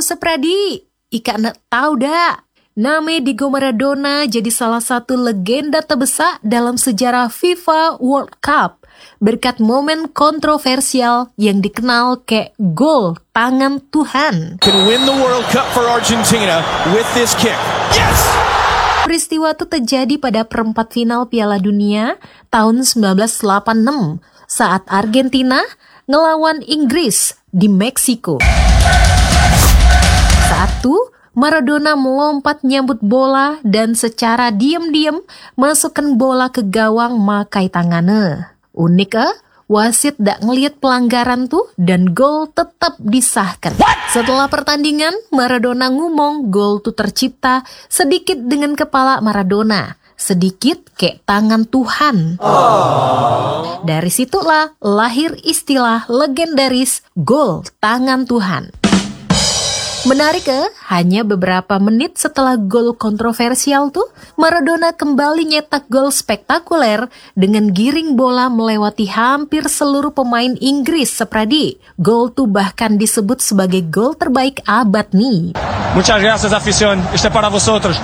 Sepradi, Ika nak tahu dah. Nama Diego Maradona jadi salah satu legenda terbesar dalam sejarah FIFA World Cup berkat momen kontroversial yang dikenal kayak gol tangan Tuhan. Can win the World Cup for Argentina with this kick. Yes! Peristiwa itu terjadi pada perempat final Piala Dunia tahun 1986 saat Argentina ngelawan Inggris di Meksiko. Saat itu, Maradona melompat nyambut bola dan secara diam-diam masukkan bola ke gawang makai tangannya. Unik wasit dak ngelihat pelanggaran tuh dan gol tetap disahkan. Setelah pertandingan, Maradona ngomong gol tuh tercipta sedikit dengan kepala Maradona, sedikit kayak tangan Tuhan. Dari situlah lahir istilah legendaris gol tangan Tuhan. Menarik hanya beberapa menit setelah gol kontroversial tuh, Maradona kembali nyetak gol spektakuler dengan giring bola melewati hampir seluruh pemain Inggris, Sepradi. Gol tuh bahkan disebut sebagai gol terbaik abad nih. Muchas gracias, afición. Este para vosotros.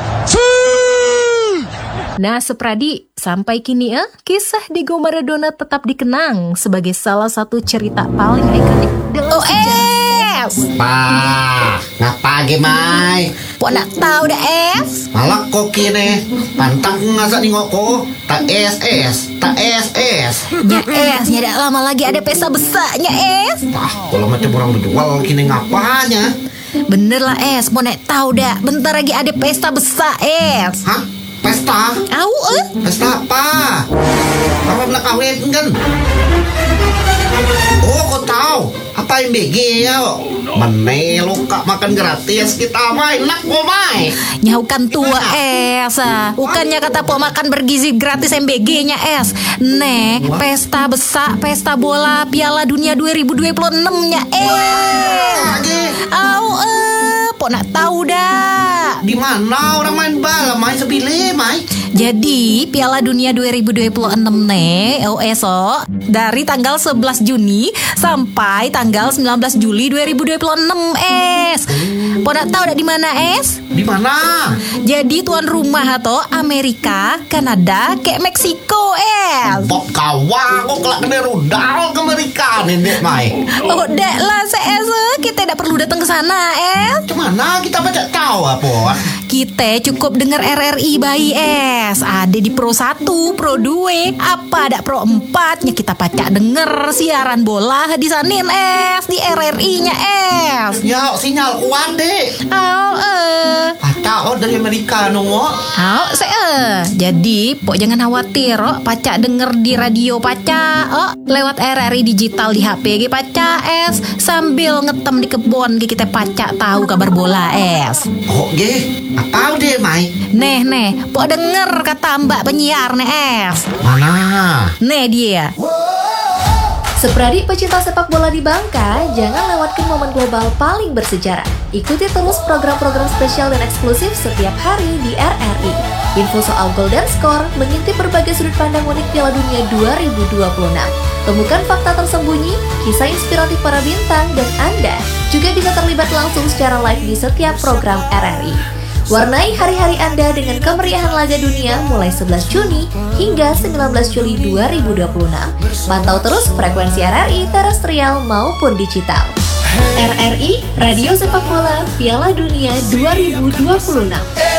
Nah, Sepradi, sampai kini kisah Diego Maradona tetap dikenang sebagai salah satu cerita paling ikonik dalam sejarah. Pa, ngapa gemay? Pok nak tahu dah es? Malah kok kini pantang ngasak ningok ko. Tak es. Nya es, nya dah lama lagi ada pesta besarnya es. Kalau macam orang berjual kini ngapanya? Bener lah es, mau nak tahu dah. Bentar lagi ada pesta besar es. Hah? Pesta? Tahu Pesta apa? Apa nak kawin kan? Oh, kau tahu? Apa yang BG ya? Mana luka makan gratis kita main nak mau main. Nyaukan tua es. Bukannya kata po makan bergizi gratis MBG-nya es. Pesta besar, pesta bola Piala Dunia 2026-nya es. Po nak tahu dah. Di mana orang main bola, main sebile, main. Jadi Piala Dunia 2026 dari tanggal 11 Juni sampai tanggal 19 Juli 2026 es. Podak tahu dak di mana es? Di mana? Jadi tuan rumah atau Amerika, Kanada, kayak Meksiko es. Pok kawa kok kelak kena rudal ke Amerika nenek mai. Oh dek lah es, kita tidak perlu datang ke sana es. Kemana kita baca tahu apa? Kita cukup dengar RRI bayi es. Ada di Pro 1, Pro 2, apa ada Pro 4-nya kita pacak denger siaran bola di sanin es, di RRI-nya es. Ya, sinyal kuat dek. Pacak dari Amerika nunggu. Jadi pok jangan khawatir pacak denger di radio pacak lewat RRI digital di HP pacak es sambil ngetem di kebun kita pacak tahu kabar bola es. Oh ge, apa deh mai? Nih, pok denger kata mbak penyiar nih es. Mana? Nih dia. Sepradi pecinta sepak bola di Bangka, jangan lewatkan momen global paling bersejarah. Ikuti terus program-program spesial dan eksklusif setiap hari di RRI. Info soal gol dan skor, mengintip berbagai sudut pandang unik Piala Dunia 2026. Temukan fakta tersembunyi, kisah inspiratif para bintang, dan Anda juga bisa terlibat langsung secara live di setiap program RRI. Warnai hari-hari Anda dengan kemeriahan laga dunia mulai 11 Juni hingga 19 Juli 2026. Pantau terus frekuensi RRI terestrial maupun digital. RRI, Radio Sepak Bola Piala Dunia 2026.